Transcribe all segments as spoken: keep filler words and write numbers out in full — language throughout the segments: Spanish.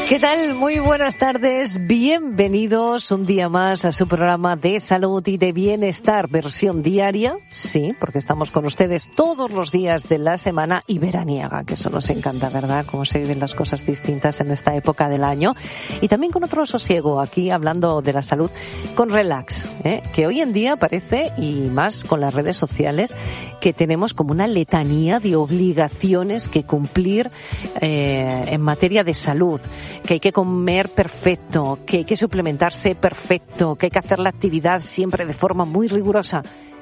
¿Qué tal? Muy buenas tardes. Bienvenidos un día más a su programa de salud y de bienestar, versión diaria. Sí, porque estamos con ustedes todos los días de la semana y veraniega, que eso nos encanta, ¿verdad? Cómo se viven las cosas distintas en esta época del año. Y también con otro sosiego, aquí hablando de la salud, con Relax, ¿eh? Que hoy en día parece, y más con las redes sociales, que tenemos como una letanía de obligaciones que cumplir eh, en materia de salud. Que hay que comer perfecto, que hay que suplementarse perfecto, que hay que hacer la actividad siempre de forma muy rigurosa.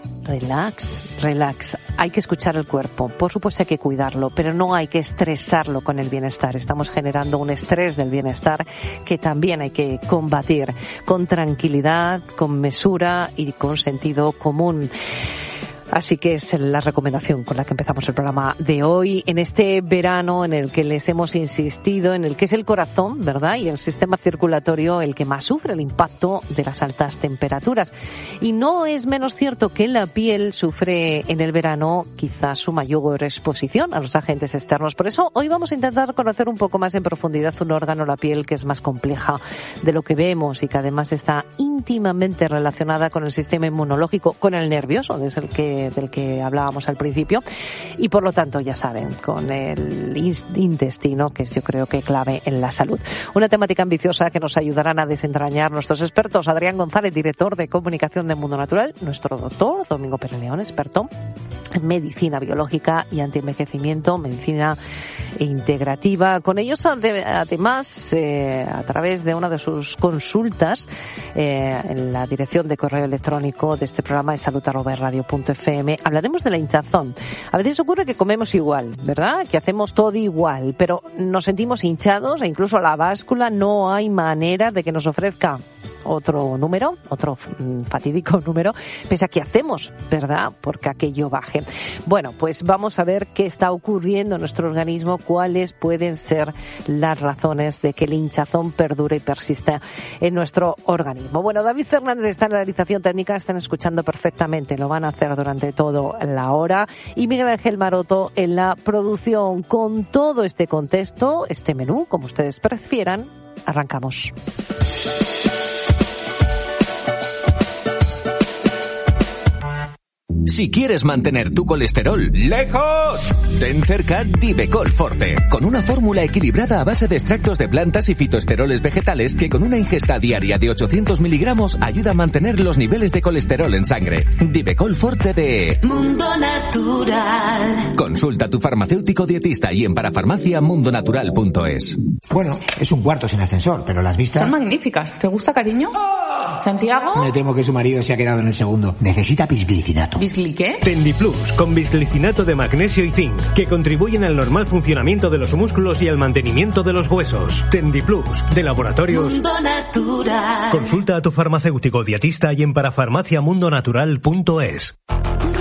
Relax, relax. Hay que escuchar el cuerpo. Por supuesto hay que cuidarlo, pero no hay que estresarlo con el bienestar. Estamos generando un estrés del bienestar que también hay que combatir con tranquilidad, con mesura y con sentido común. Así que es la recomendación con la que empezamos el programa de hoy, en este verano en el que les hemos insistido, en el que es el corazón, ¿verdad?, y el sistema circulatorio el que más sufre el impacto de las altas temperaturas. Y no es menos cierto que la piel sufre en el verano quizás su mayor exposición a los agentes externos. Por eso hoy vamos a intentar conocer un poco más en profundidad un órgano, la piel, que es más compleja de lo que vemos y que además está íntimamente relacionada con el sistema inmunológico, con el nervioso, desde el que del que hablábamos al principio, y por lo tanto, ya saben, con el intestino, que es yo creo que clave en la salud. Una temática ambiciosa que nos ayudarán a desentrañar nuestros expertos. Adrián González, director de comunicación de Mundo Natural, nuestro doctor Domingo Pereleón, experto en medicina biológica y antienvejecimiento, medicina integrativa. Con ellos, además, eh, a través de una de sus consultas, eh, en la dirección de correo electrónico de este programa es salud arroba radio punto f m, hablaremos de la hinchazón. A veces ocurre que comemos igual, ¿verdad?, que hacemos todo igual, pero nos sentimos hinchados e incluso la báscula no hay manera de que nos ofrezca otro número, otro fatídico número, pese a que hacemos, ¿verdad?, porque aquello baje. Bueno, pues vamos a ver qué está ocurriendo en nuestro organismo, cuáles pueden ser las razones de que el hinchazón perdure y persista en nuestro organismo. Bueno, David Fernández está en la realización técnica, están escuchando perfectamente, lo van a hacer durante toda la hora, y Miguel Ángel Maroto en la producción. Con todo este contexto, este menú, como ustedes prefieran, arrancamos. Si quieres mantener tu colesterol lejos, ten cerca Divecol Forte, con una fórmula equilibrada a base de extractos de plantas y fitoesteroles vegetales que con una ingesta diaria de ochocientos miligramos ayuda a mantener los niveles de colesterol en sangre. Divecol Forte de Mundo Natural. Consulta a tu farmacéutico dietista y en parafarmacia mundo natural punto es. Bueno, es un cuarto sin ascensor, pero las vistas... Son magníficas. ¿Te gusta, cariño? ¿Santiago? Me temo que su marido se ha quedado en el segundo. Necesita bisglicinato. ¿Qué? Tendiplus, con bisglicinato de magnesio y zinc, que contribuyen al normal funcionamiento de los músculos y al mantenimiento de los huesos. Tendiplus, de Laboratorios Mundo Natural. Consulta a tu farmacéutico dietista y en parafarmacia mundo natural punto es.